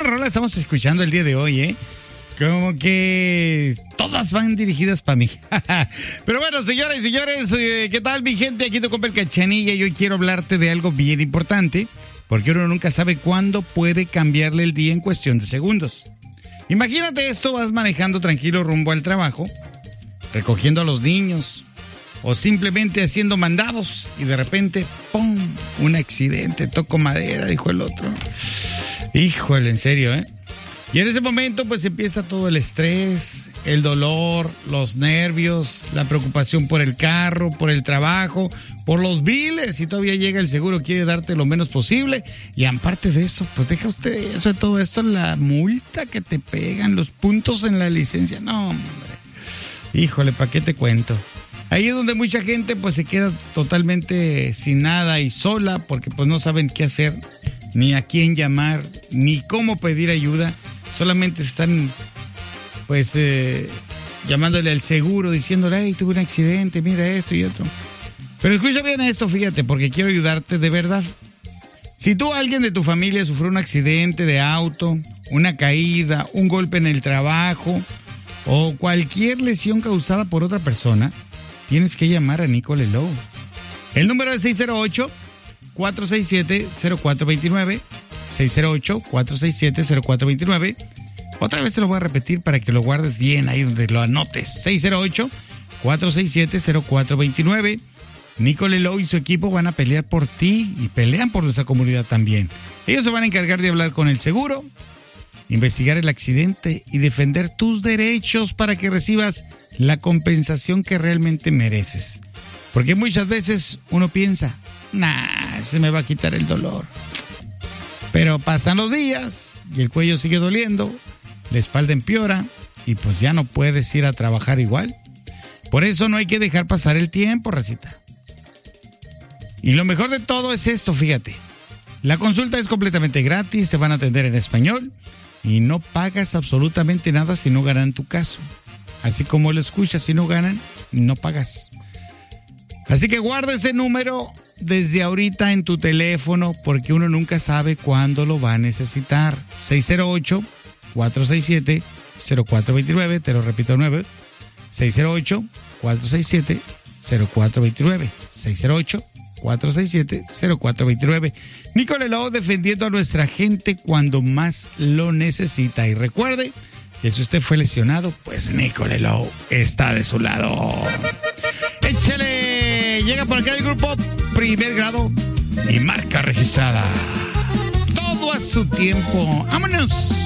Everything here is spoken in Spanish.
rola estamos escuchando el día de hoy, ¿eh? Como que todas van dirigidas para mí. Pero bueno, señoras y señores, ¿qué tal mi gente? Aquí tu compa el Cachanilla y hoy quiero hablarte de algo bien importante, porque uno nunca sabe cuándo puede cambiarle el día en cuestión de segundos. Imagínate esto, vas manejando tranquilo rumbo al trabajo, recogiendo a los niños o simplemente haciendo mandados y de repente, ¡pum!, un accidente, toco madera, dijo el otro. Híjole, en serio, ¿eh? Y en ese momento pues empieza todo el estrés, el dolor, los nervios, la preocupación por el carro, por el trabajo, por los biles. Si todavía llega el seguro, quiere darte lo menos posible. Y aparte de eso, pues deja usted, o sea, todo esto, la multa que te pegan, los puntos en la licencia. No, hombre. Híjole, ¿para qué te cuento? Ahí es donde mucha gente pues se queda totalmente sin nada y sola porque pues no saben qué hacer, ni a quién llamar, ni cómo pedir ayuda. Solamente están, pues, llamándole al seguro, diciéndole, hey, tuve un accidente, mira esto y otro. Pero escucha bien esto, fíjate, porque quiero ayudarte de verdad. Si tú, alguien de tu familia, sufrió un accidente de auto, una caída, un golpe en el trabajo o cualquier lesión causada por otra persona, tienes que llamar a Nicole Lowe. El número es 608-467-0429. 608-467-0429. Otra vez te lo voy a repetir para que lo guardes bien ahí donde lo anotes. 608-467-0429. Nicole Lowe y su equipo van a pelear por ti y pelean por nuestra comunidad también. Ellos se van a encargar de hablar con el seguro, investigar el accidente y defender tus derechos para que recibas la compensación que realmente mereces. Porque muchas veces uno piensa, se me va a quitar el dolor. Pero pasan los días y el cuello sigue doliendo, la espalda empeora y pues ya no puedes ir a trabajar igual. Por eso no hay que dejar pasar el tiempo, racita. Y lo mejor de todo es esto, fíjate. La consulta es completamente gratis, te van a atender en español y no pagas absolutamente nada si no ganan tu caso. Así como lo escuchas, si no ganan, no pagas. Así que guarda ese número desde ahorita en tu teléfono porque uno nunca sabe cuándo lo va a necesitar. 608-467-0429, te lo repito 608-467-0429. 608-467-0429. Nicole Lowe defendiendo a nuestra gente cuando más lo necesita. Y recuerde que si usted fue lesionado, pues Nicole Lowe está de su lado. ¡Échale! Llega por acá el grupo Primer Grado y marca registrada. Todo a su tiempo. ¡Vámonos!